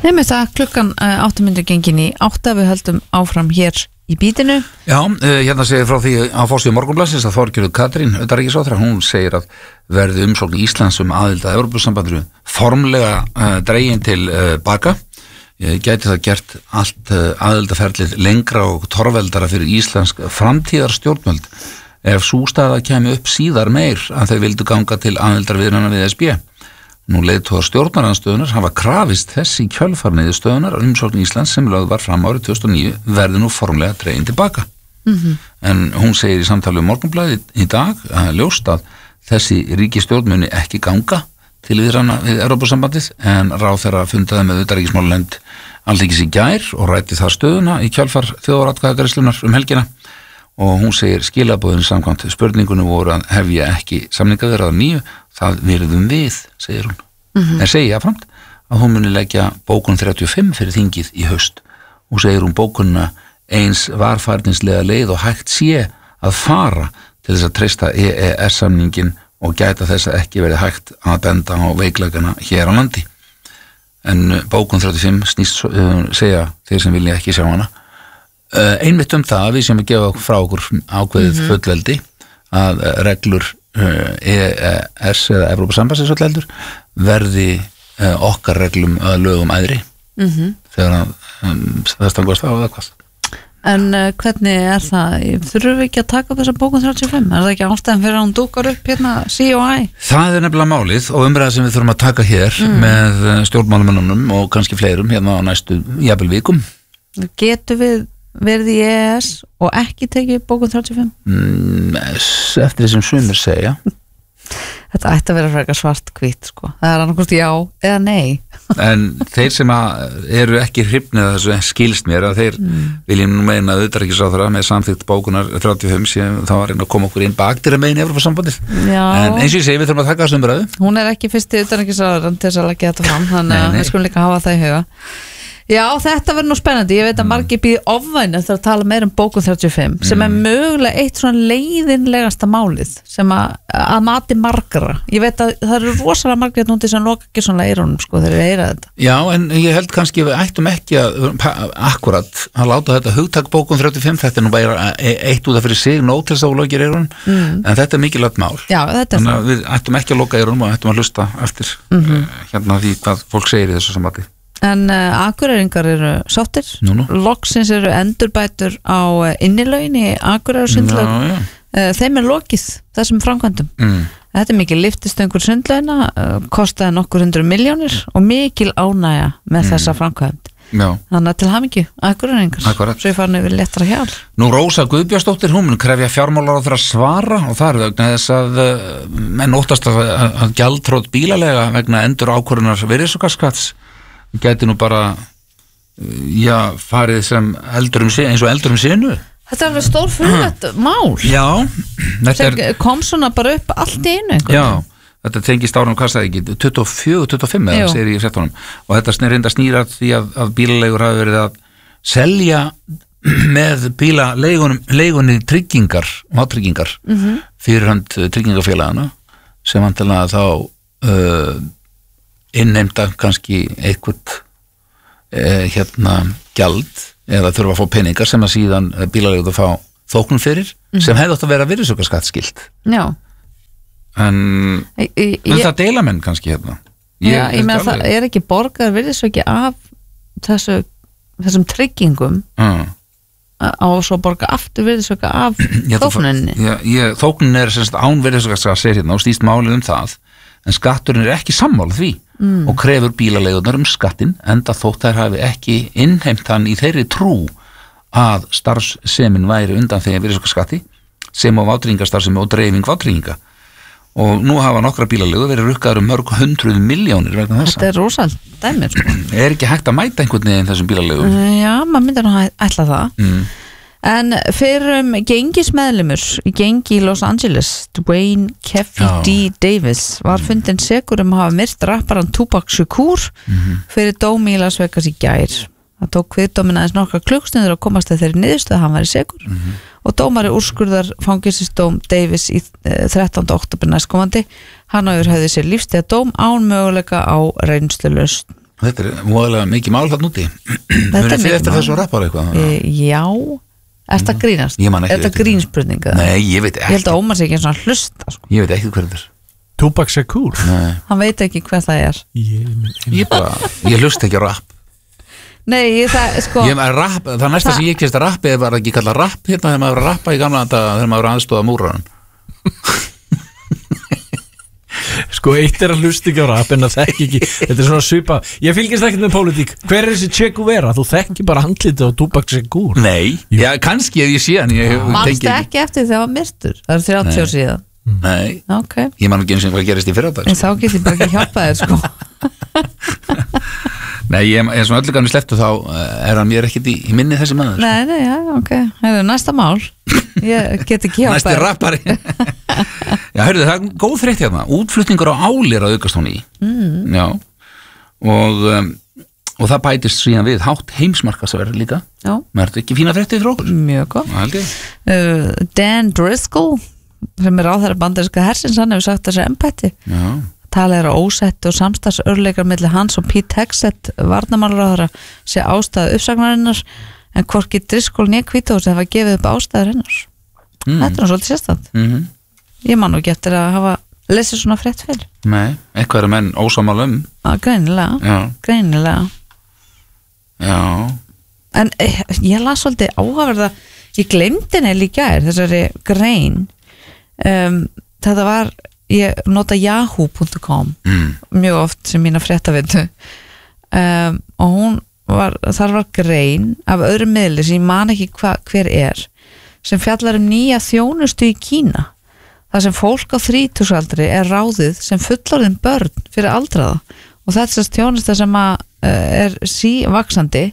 Nefnir það klukkan 8 mínútur gengin í 8 við höldum áfram hér í bítinu. Já, hérna segir frá því á forsíðu Morgunblaðsins að Þorgerður Katrín utanríkisráðherra, hún segir að verði umsókn Íslands aðild að Evrópusambandinu formlega dregin til baka. Gæti það gert allt aðildaferlið lengra og torveldara fyrir íslensk framtíðarstjórnvöld ef sú staða kæmi upp síðar meir að þeir vildu ganga til aðildarviðræðna við ESB. Nú leiðtogar stjórnarandstöðunar hafa krafist þess í kjölfar niðurstöðunar að umsókn Íslands sem lögð var fram árið 2009 verði nú formlega dregin til baka. En hún segir í samtali um Morgunblaðið í dag að ljóst að þessi ríkisstjórn muni ekki ganga til viðræðna við Evrópusambandið en ráðherra fundaði með utanríkismálanefnd Alþingis í gær og ræddi þar stöðuna í kjölfar þjóðaratkvæðagreiðslunnar helgina og hún segir skilaboðin samkvæmt spurningunum voru að hefja ekki samningaviðræður nýju, það virðum við, segir hún. En segir jáframt að hún muni leggja bókun 35 fyrir þingið í haust og segir hún bókunna eins varfærninslega leið og hægt sé að fara til þess að treysta EES-samningin og gæta þess að ekki verið hægt að benda á veikleikana hér á landi. En bókun 35 snýst segja þeir sem vilja ekki sjá hana. Einmitt það að við sem að gefa frá okkur ákveðið fullveldi að reglur EES eða Evrópusambandsins fullveldur verði okkar reglum að lögum æðri þegar það stangast á eða hvað. En hvernig það? Þurfum við ekki að taka þessa bókun 35? Það ekki ástæðan fyrir að hún dúkar upp hérna sí og æ? Það nefnilega málið og umræða sem við þurfum að taka hér með stjórnmálamönnunum og kannski fleirum hérna á næstu jafnvel vikum. Getum við verið í EES og ekki tekið bókun 35? Eftir því sem sumir segja. Þetta ætti að vera frekar svart hvítt sko. Það annarkvæmst já eða nei. En þeir sem eru ekki hrifnir að þessu skilst mér að þeir viljum nú meina að utanríkisráðherra með samþykkt bókunar 35 sem þá var að koma okkur inn baktir að meina Evrópusambandið. En eins og ég segi við þurfum að taka þessu umræðu. Hún ekki fyrsti utanríkisráðherrann til þess að leggja þetta fram þannig að við skulum líka hafa það í huga. Já, þetta verður nú spennandi. Ég veit að margir býði ofvæn eftir að tala meira bókun 35 sem mögulega eitt svona leiðinlegasta málið sem að mati margra. Ég veit að það eru rosalega margir núti sem loka ekki svona eyrunum sko þegar þeir eyra þetta. Já, en ég held kannski við ættum ekki akkurat að láta þetta hugtak bókun 35, þetta nú bara eitt út af fyrir sig nóg til þess að lokir eyrunum en þetta mikilvægt mál. Já, þetta þannig að við ættum ekki að loka eyrunum og ættum að hlusta eftir hérna því hvað fólk segir í þessu sambandi. En Akureyringar eru sáttir, loksins eru endurbætur á innilögin í Akureyrar sundlaug, þeim lokið þessum framkvæmdum. Þetta mikil lyftistöngur sundlaugina, kostaði nokkur 100 milljónir og mikil ánægja með þessa framkvæmd. Þannig að til hamingju Akureyringar, svo ég farin yfir léttra hjál. Nú Rósa Guðbjörnsdóttir, hún mun krefja fjármálaráðherra svara og það er vegna þess að menn óttast að gjaldþrot bílalega vegna endur ákvörðunar virðisaukaskatts gæti nú bara farið sem eins og eldur sinu. Þetta alveg stór furðulegt mál. Já, þetta kom svona bara upp allt í einu. Já, þetta tengist árum kastaði ekki 24-25 eða segir ég sett honum og þetta reynda snýra því að bílaleigur hafi verið að selja með bílaleigunni vátryggingar fyrirhönd tryggingafélagana sem vantilega þá innheimta kannski eitthvað gjald eða þurfa að fá peningar sem að síðan bílaleigur að fá þóknun fyrir sem hefði átt að vera virðisaukaskattskylt. Já. En það deila menn kannski hérna. Já, ég meina það ekki borgar virðisauki af þessum tryggingum á svo borga aftur virðisauka af þóknuninni. Þóknunin sem sagt án virðisaukaskatts hérna og snýst málið það en skatturinn ekki sammála því og krefur bílaleigurnar skattinn enda þótt þær hafi ekki innheimt hann í þeirri trú að starfsemin væri undan þegar virðisaukaskatti sem á vátryggingastarfsemi og dreifing vátrygginga og nú hafa nokkra bílaleigur verið rukkaður mörg 100 milljónir vegna þessa. Þetta er rosalega dæmir sko. Ekki hægt að mæta einhvern veginn þessum bílaleigum? Já, maður myndir nú ætla það. En fyrir gengismeðlimur í gengi í Los Angeles, Dwayne Keffi D. Davis var fundin sekur að hafa myrt rapparan Tupac Shakur fyrir dómi í Las Vegas í gær. Það tók kviðdómin aðeins nokkra klukkstundir að komast að þeirri niðurstöðu að hann væri sekur og dómari úrskurðar fangelsisdóm Davis í 13. október næstkomandi. Hann hefði sér lífstíðadóm án möguleika á reynslulausn Þetta voðalega mikið mál þarna úti. Munið þið eftir þessu rappar eitthvað? Já, er þetta grínast? Er þetta grínspurning? Nei, ég veit ekki. Ég held að Ómar sé ekki eins og hann hlusta sko. Ég veit ekki hver þetta er. Tupac Shakur? Nei. Hann veit ekki hver það er. Ég hlusta ekki á rapp. Nei, það sko rap, það næsta sem ég kemst að rappi var ekki kallað rapp hérna þegar maður var að rappa í gamla þegar maður var aðstoða múraran. Sko, eitt er að hlusta ekki á rapp en að þekki ekki, þetta er svona svipa. Ég fylgist ekkert með pólitík. Hver er þessi Che Guevara? Þú þekki bara handlitið á Tupac Shakur. Nei, já, kannski ef ég sé hann. Manstu ekki eftir þegar það var myrtur? Það er 30 ár síðan. Nei, okay. Ég man ekki eins og hvað gerist í fyrradag. En þá get ég bara ekki hjálpað þér sko. Nei, eins og öllu kannski sleftu þá er hann mér ekkert í minni þessi maður. Nei, já, ok. Það er næsta mál. Ég get ekki hjálpað. Næsti rappari. Já, hörðu, það er góð frétt hérna. Útflutningur á áli er að aukast hún í. Já. Og það bætist síðan við hátt heimsmarkaðsverð líka. Já. Mér er ekki fína fréttið frá okkur. Mjög góð. Það held ég. Dan Driscoll, sem er ráðherra bandaríska hersins, hann hefur sagt þessi embætti. Já. Talið er á ósætti og samstarfsörleikar milli hans og Pete Hegseth varnarmálaráðherra sé ástæðu uppsagnarinnar en hvorki Driscoll né Hvítáhúsið hafa gefið upp ástæður hennar. Þetta er svolítið sérstætt. Ég man nú ekki eftir að hafa lesið svona frétt fyrir. Nei, eitthvað er menn ósammála um. Greinilega. Já. Greinilega. Já. En ég las svolítið áhugaverða, ég gleymdi henni líka þessari grein. Þetta var ég nota yahoo.com mjög oft sem mína fréttavindu og þar var grein af öðrum miðli sem ég man ekki hver er sem fjallar nýja þjónustu í Kína þar sem fólk á 30-aldri er ráðið sem fullorðin börn fyrir aldraða og þetta er þess þjónusta sem er sívaxandi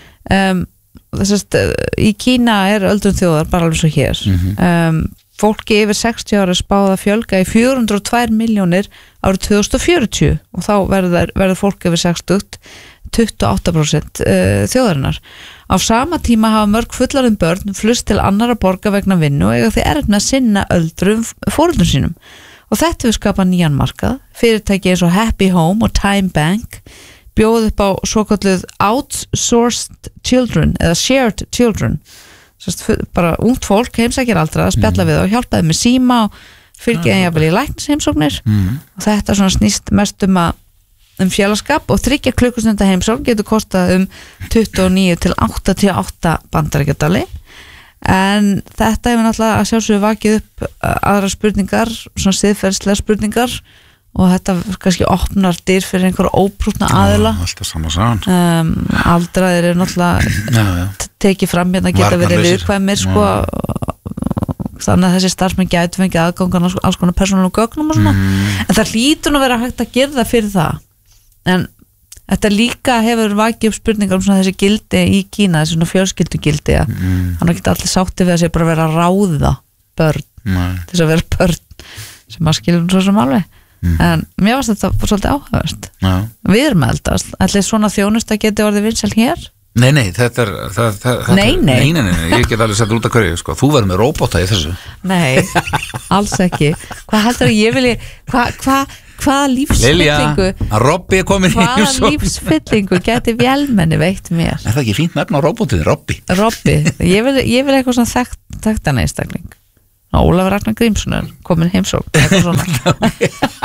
í Kína er öldrun þjóðar bara alveg svo hér fólki yfir 60 ára spáða fjölga í 402 milljónir árið 2040 og þá verður fólk yfir 60 28% þjóðarinnar. Á sama tíma hafa mörg fullorðin börn flust til annarra borga vegna vinnu og eiga því erfitt með að sinna öldrum foreldrum sínum. Og þetta við skapa nýjan markað. Fyrirtæki eins og Happy Home og Time Bank bjóð upp á svokölluð outsourced children eða shared children. Bara ungt fólk heimsækir aldrei að spjalla við og hjálpaði með síma og fylgjaði jafnvel í læknisheimsóknir og þetta svona snýst mest félagskap og 3 klukkustunda heimsókn getur kostað 29 til 88 bandaríkjadali en þetta hefur náttúrulega að sjálfsögðu vakið upp aðra spurningar, svona siðferðslega spurningar og þetta kannski opnar dyr fyrir einhverja óprútna aðila alltaf sama saman aldraðir er náttúrulega tekið fram hérna geta verið viðkvæmir sko, þannig að þessi starfsmenn gætu fengið aðgangan alls konar persónulegum gögnum og svona en það hlýtur að vera hægt að gera það fyrir það en þetta líka hefur vakið upp spurningar um svona þessi gildi í Kína þessi svona fjölskyldugildi hann er ekki allir sátti við að sé bara vera að ráða börn til þess að vera börn sem maður skilur svo sem alveg en mér varst þetta svolítið áhugavert við erum eldast, allir svona þjónusta geti orðið vinsæl hér Nei, þetta er Nei, ég get alveg sett út af hverju sko. Þú verður með róbóta í þessu Nei, alls ekki Hvað heldur að ég vilji hvaða lífsfyllingu Robby er komin hvaða lífsfyllingu geti vélmenni veitt mér Er það ekki fínt nefn á róbótið, Robby? Ég vil eitthvað svona þekktan einstakling Ólafur Ragnar Grímsson er komin heimsókn eitthvað svona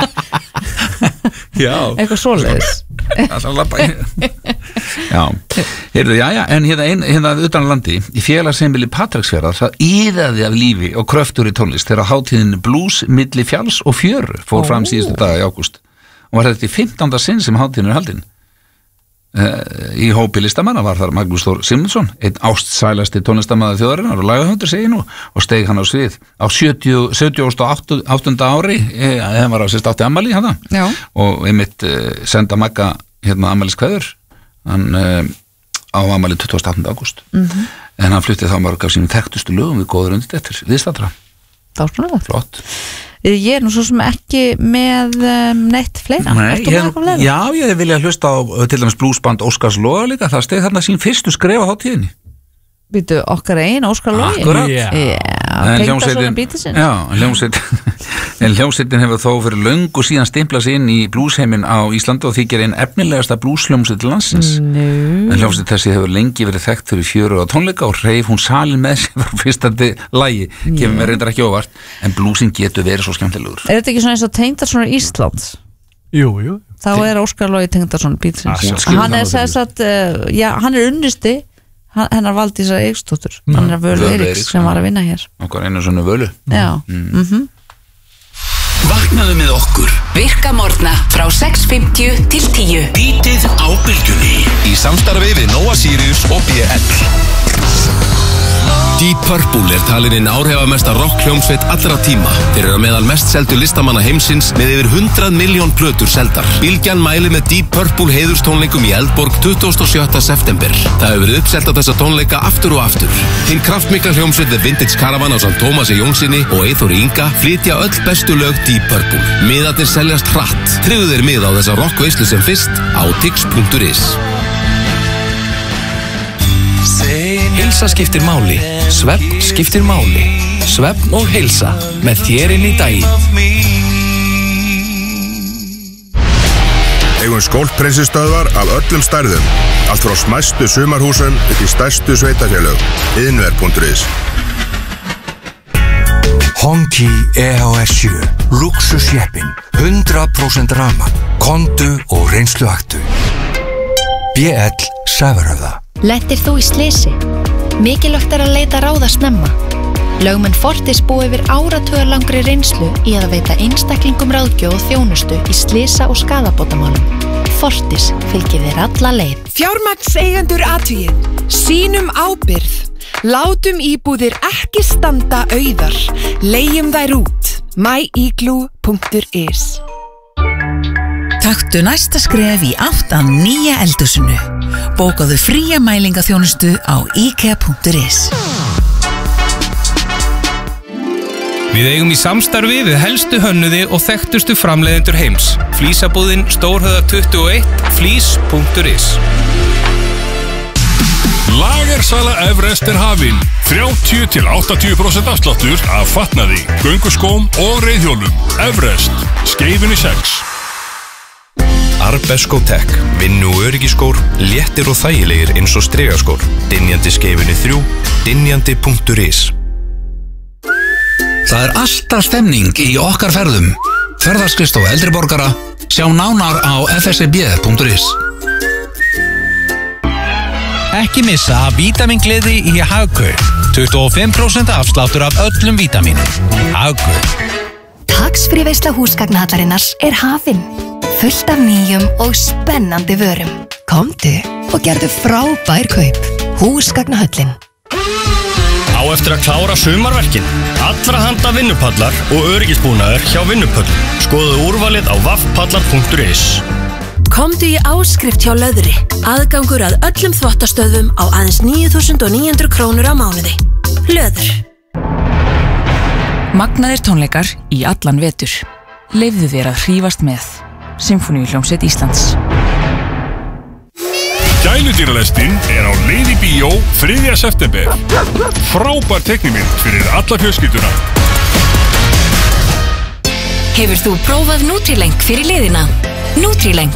eitthvað svoleiðis Já, heyrðu, já, en hérna utan landi í félagsheimili Patreksfjarðar það íðaði af lífi og kröftur í tónlist þegar hátíðin Blues milli fjalls og fjöru fór fram síðustu daga í ágúst og var þetta í 15. sinn sem hátíðin er haldin í hópi listamanna var þar Magnús Þór Simonsson einn ástsælasti tónlistarmaður þjóðarinnar og lagahöfundur segir nú og steig hann á svið á 78. ári hann var á sérst átti ammæli hann og einmitt senda Magga hérna ammæliskveður hann á ammæli 28. ágúst en hann flutti þá mörg af sínum þekktustu lögum við góður undir eftir viðstatra flott Ég er nú svo sem ekki með neitt fleira Já, ég vilja hlusta á til dæmis bluesband Óskars Loga líka það steig þarna sín fyrstu skref á hátíðinni Býtu okkar einn Óskar Logi Akkurat Já, Tengdason Beatlesins. Já, en hljómsveitin hefur þó fyrir löngu síðan stimplað sig inn í blúsheimin á Íslandi og þykir einn efnilegasta blúshljómsveit landsins. En hljómsveit þessi hefur lengi verið þekkt fyrir fjöru á tónleika og reif hún salin með sér frá fyrstandi lagi, kemur mér reyndar ekki óvart, en blúsin getur verið svo skemmtilegur. Er þetta ekki svona eins og Tengdason Íslands? Jú. Þá er Óskar Logi Tengdason Beatlesins. Hann er hann er unnusti hennar Valdísar Eiríksdóttur, hann er Völu Eiríks sem var að vinna hér. Okkar einu svona Völu. Já. Vaknaðu með okkur Virka morgna frá 6:50 til 10. Bítið á bylgjunni í samstarfi við Nóa Sirius og BL. Deep Purple er talin inn áhrifamesta rockhljómsveit allra tíma. Þeir eru meðal mest seldu listamanna heimsins með yfir 100 miljón plötur seldar. Bylgjan mælir með Deep Purple heiðurstónleikum í Eldborg 27. september. Það hefur verið uppselt á þessa tónleika aftur og aftur. Hinn kraftmikla hljómsveit The Vintage Caravan á samt Tómasi Jónssoni og Eyþóri Inga flytja öll bestu lög Deep Purple. Miðarnir seljast hratt. Tryggðu þér mið á þessa rockveislu sem fyrst á tix.is. Heilsa skiptir máli, svefn skiptir máli. Svefn og heilsa með þér inn í daginn. Eigum skólpreinsistöðvar af öllum stærðum. Allt frá smæstu sumarhúsum upp í stærstu sveitafélög. Iðnver.is. Honky EHS 7 Luxusjeppin 100% rafmagn, kondu og reynsluaktu. BL Sævarhöfða. Lentir þú í slysi? Mikilvægt er að leita ráða snemma. Lögmenn Fortis búa yfir áratugalangri reynslu í að veita einstaklingum ráðgjöf og þjónustu í slysa- og skaðabótamálum. Fortis fylgir þér alla leið. Fjármagnseigendur athugið, sýnum ábyrgð. Látum íbúðir ekki standa auðar. Leigjum þær út. myigloo.is. Taktu næsta skref í átt að nýja eldhúsinu. Bókaðu fría mælingaþjónustu á ikea.is. Við eigum í samstarfi við helstu hönnuði og þekktustu framleiðendur heims. Flísabúðin Stórhöfða 21, flís.is. Lagersala Everest er hafin. 30-80% afsláttur af fatnaði, gönguskóm og reiðhjólum. Everest, skeifunni 6. Arbesko Tech, vinnu og öryggiskór, léttir og þægilegir eins og stregaskór. Dynjandi skeifunni 3, dynjandi.is. Það er alltaf stemning í okkar ferðum. Ferðaskrifstofa eldri borgara, sjá nánar á fsb.is. Ekki missa vítamingleði í Hagkaup. 25% afsláttur af öllum vítamínum. Hagkaup. Tax-free veisla húsgagnahallarinnars er hafin. Fullt af nýjum og spennandi vörum. Komdu og gerðu frábær kaup. Húsgagnahöllin. Á eftir að klára sumarverkin. Allra handa vinnupallar og öryggisbúnaður hjá Vinnupöll. Skoðu úrvalið á vaffpallar.is. Komdu í áskrift hjá Löðri. Aðgangur að öllum þvottastöðum á aðeins 9.900 krónur á mánuði. Löður. Magnaðir tónleikar í allan vetur. Leyfðu þér að hrífast með. Sinfóníuhljómsveit Íslands. Gæludýralestin er á leið í bíó 3. september. Frábær teiknimynd fyrir alla fjölskylduna. Hefur þú prófað Nutrileng fyrir liðina? Nutrileng.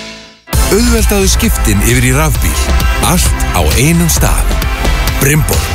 Auðveldaðu skiptin yfir í rafbíl. Allt á einum stað. Brembo.